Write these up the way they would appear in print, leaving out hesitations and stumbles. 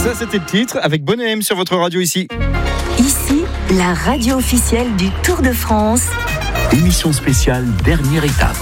Ça, c'était le titre avec Bonnet M sur votre radio ici. Ici, la radio officielle du Tour de France. Émission spéciale, dernière étape.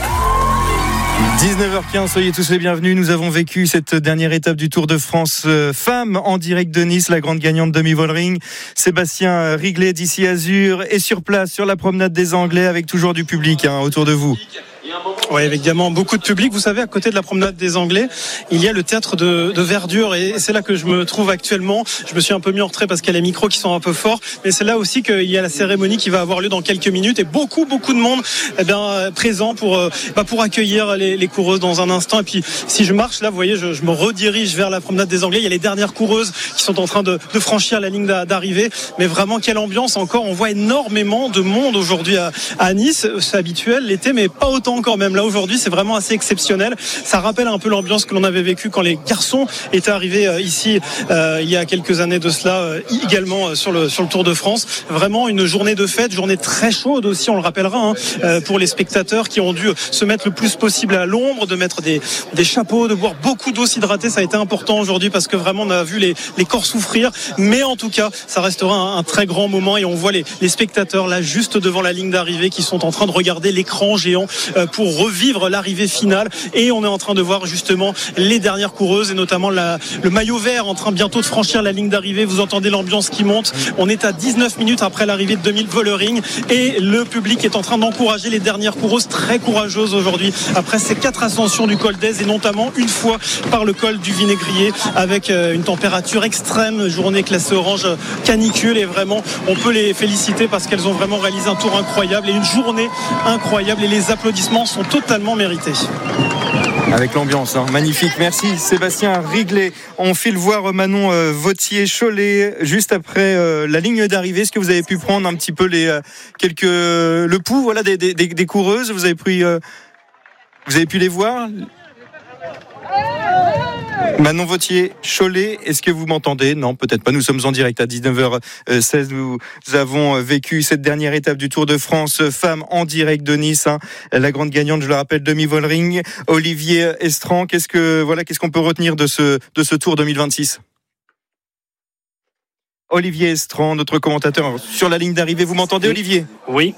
19h15, soyez tous les bienvenus. Nous avons vécu cette dernière étape du Tour de France femmes en direct de Nice, la grande gagnante demi-Vollering. Sébastien Riglet d'ici Azur est sur place sur la promenade des Anglais avec toujours du public autour de vous. Oui, évidemment, beaucoup de public. Vous savez, à côté de la promenade des Anglais, il y a le théâtre de verdure et c'est là que je me trouve actuellement. Je me suis un peu mis en retrait parce qu'il y a les micros qui sont un peu forts, mais c'est là aussi qu'il y a la cérémonie qui va avoir lieu dans quelques minutes et beaucoup de monde présent pour accueillir les coureuses dans un instant. Et puis, si je marche là, vous voyez, je me redirige vers la promenade des Anglais. Il y a les dernières coureuses qui sont en train de franchir la ligne d'arrivée. Mais vraiment, quelle ambiance encore. On voit énormément de monde aujourd'hui à Nice. C'est habituel l'été, mais pas autant quand même. Là aujourd'hui, c'est vraiment assez exceptionnel. Ça rappelle un peu l'ambiance que l'on avait vécue quand les garçons étaient arrivés ici il y a quelques années de cela, également sur le Tour de France. Vraiment une journée de fête, journée très chaude aussi, on le rappellera, pour les spectateurs qui ont dû se mettre le plus possible à l'ombre, de mettre des chapeaux, de boire beaucoup d'eau, s'hydrater. Ça a été important aujourd'hui parce que vraiment on a vu les corps souffrir. Mais en tout cas, ça restera un très grand moment et on voit les spectateurs là juste devant la ligne d'arrivée qui sont en train de regarder l'écran géant pour revivre l'arrivée finale et on est en train de voir justement les dernières coureuses et notamment le maillot vert en train bientôt de franchir la ligne d'arrivée. Vous entendez l'ambiance qui monte. On est à 19 minutes après l'arrivée de 2000 Vollering et le public est en train d'encourager les dernières coureuses très courageuses aujourd'hui après ces 4 ascensions du col d'Aise et notamment une fois par le col du Vinaigrier avec une température extrême, journée classée orange, canicule et vraiment on peut les féliciter parce qu'elles ont vraiment réalisé un tour incroyable et une journée incroyable et les applaudissements sont totalement mérités. Avec l'ambiance, magnifique. Merci Sébastien Riglet. On file voir Manon Vauthier-Cholet juste après la ligne d'arrivée. Est-ce que vous avez pu prendre un petit peu le pouls des coureuses? Vous avez pu les voir? Manon Vauthier-Cholet, est-ce que vous m'entendez? Non, peut-être pas. Nous sommes en direct à 19h16. Nous avons vécu cette dernière étape du Tour de France femmes en direct de Nice. La grande gagnante, je le rappelle, demi-Vollering, Olivier Estran. Qu'est-ce qu'on peut retenir de ce Tour 2026? Olivier Estran, notre commentateur sur la ligne d'arrivée. Vous m'entendez, Olivier? Oui.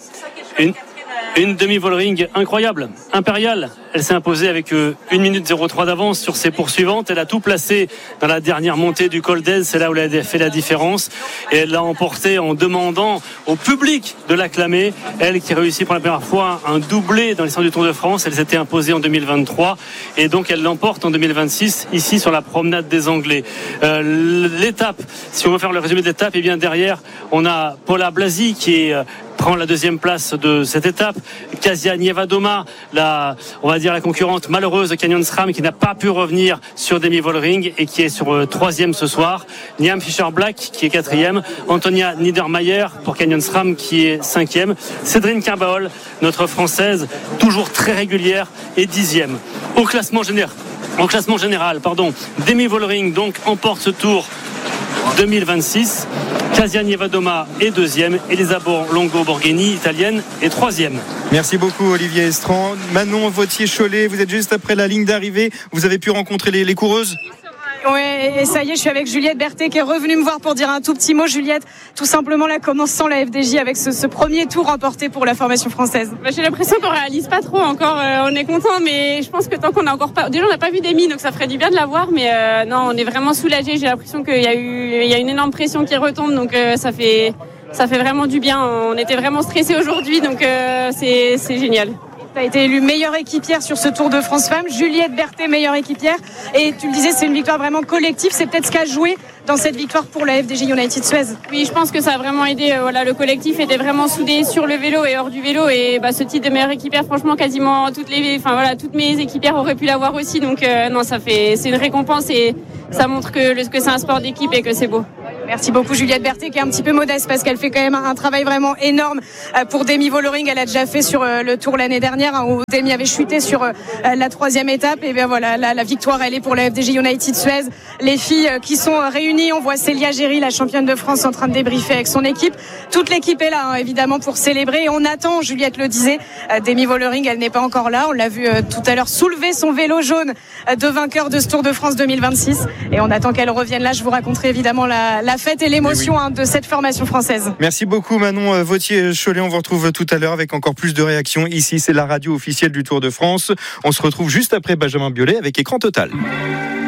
Une demi-Vollering incroyable, impériale. Elle s'est imposée avec 1 minute 03 d'avance sur ses poursuivantes. Elle a tout placé dans la dernière montée du col d'Aise. C'est là où elle a fait la différence. Et elle l'a emporté en demandant au public de l'acclamer. Elle qui réussit pour la première fois un doublé dans l'histoire du Tour de France. Elle s'était imposée en 2023. Et donc elle l'emporte en 2026 ici sur la promenade des Anglais. L'étape, si on veut faire le résumé de l'étape, et bien derrière, on a Paula Blasi qui prend la 2e place de cette étape. Kasia Nievadoma, la concurrente malheureuse de Canyon SRAM qui n'a pas pu revenir sur demi-Vollering et qui est sur 3e ce soir. Niam Fischer-Black qui est 4e. Antonia Niedermayer pour Canyon SRAM qui est 5e. Cédrine Carbaol, notre française, toujours très régulière, est 10e. En classement général, demi-Vollering donc emporte ce tour 2026. Kasia Nievadoma est 2e. Elisa Longo Borghini, italienne, est 3e. Merci beaucoup Olivier Estran. Manon Vauthier-Cholet, vous êtes juste après la ligne d'arrivée. Vous avez pu rencontrer les coureuses? Ouais, et ça y est, je suis avec Juliette Berthet qui est revenue me voir pour dire un tout petit mot. Juliette, tout simplement là, comment sent la FDJ avec ce premier tour remporté pour la formation française? J'ai l'impression qu'on réalise pas trop encore. On est content, mais je pense que tant qu'on n'a encore pas, déjà on n'a pas vu d'Emi, donc ça ferait du bien de la voir. Mais non, on est vraiment soulagés. J'ai l'impression qu'il y a une énorme pression qui retombe, donc ça fait vraiment du bien. On était vraiment stressés aujourd'hui, donc c'est génial. Tu as été élue meilleure équipière sur ce Tour de France Femmes. Juliette Berthet, meilleure équipière. Et tu le disais, c'est une victoire vraiment collective. C'est peut-être ce qu'a joué dans cette victoire pour la FDJ United Suez. Oui, je pense que ça a vraiment aidé. Le collectif était vraiment soudé sur le vélo et hors du vélo. Et ce titre de meilleure équipière, franchement, quasiment toutes mes équipières auraient pu l'avoir aussi. Donc non, c'est une récompense et ça montre que c'est un sport d'équipe et que c'est beau. Merci beaucoup Juliette Berthet qui est un petit peu modeste parce qu'elle fait quand même un travail vraiment énorme pour Demi Vollering. Elle a déjà fait sur le Tour l'année dernière où Demi avait chuté sur la 3e étape. Et bien voilà, la victoire elle est pour la FDJ United Suez. Les filles qui sont réunies, on voit Célia Géry, la championne de France, en train de débriefer avec son équipe. Toute l'équipe est là évidemment pour célébrer. Et on attend, Juliette le disait, Demi Vollering, elle n'est pas encore là. On l'a vu tout à l'heure soulever son vélo jaune de vainqueur de ce Tour de France 2026. Et on attend qu'elle revienne là. Je vous raconterai évidemment la fête et l'émotion de cette formation française. Merci beaucoup Manon Vauthier-Cholet. On vous retrouve tout à l'heure avec encore plus de réactions. Ici, c'est la radio officielle du Tour de France. On se retrouve juste après Benjamin Biolay avec Écran Total.